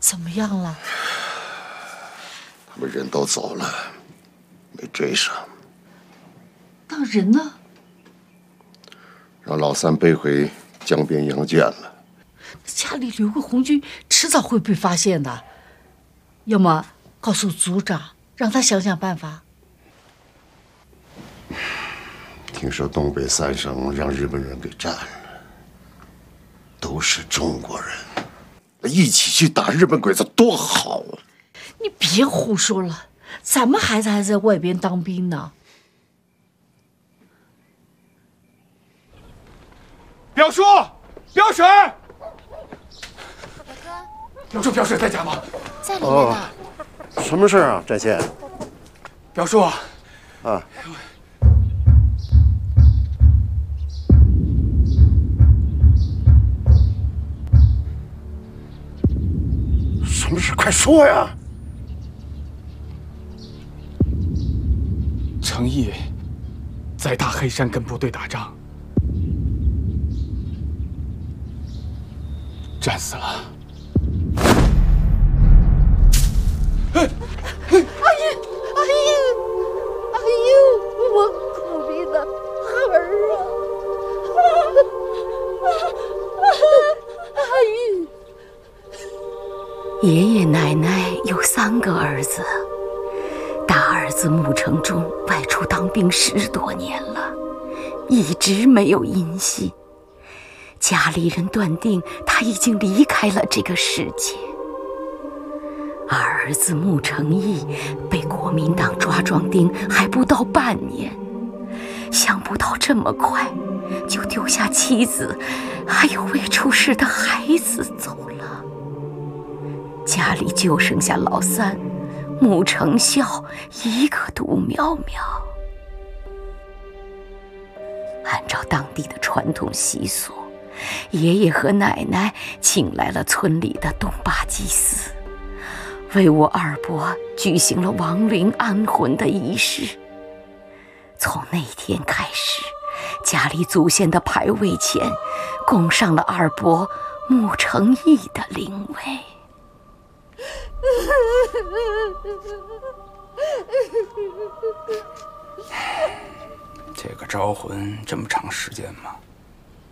怎么样了？ 他们人都走了，没追上。 那人呢？ 让老三背回江边杨戬了。 家里留个红军，迟早会被发现的。要么告诉组长，让他想想办法。 听说东北3省让日本人给占了，都是中国人，一起去打日本鬼子多好啊！ 你别胡说了，咱们孩子还在外边当兵呢。 表叔，表婶， 大哥， 表叔表婶在家吗？ 在里面呢。 什么事啊，翟县？ 表叔啊， 什么事？快说呀！ 程毅在大黑山跟部队打仗，战死了。 我苦逼的儿啊！ 爷爷奶奶有3个儿子，大儿子穆成忠外出当兵10多年了，一直没有音信。家里人断定他已经离开了这个世界。二儿子穆成义被国民党抓壮丁还不到半年，想不到这么快就丢下妻子还有未出世的孩子走了。家里就剩下老三穆成孝一个独苗苗。按照当地的传统习俗，爷爷和奶奶请来了村里的东坝祭司，为我二伯举行了亡灵安魂的仪式。从那天开始，家里祖先的牌位前供上了二伯穆成义的灵位。 这个招魂这么长时间吗？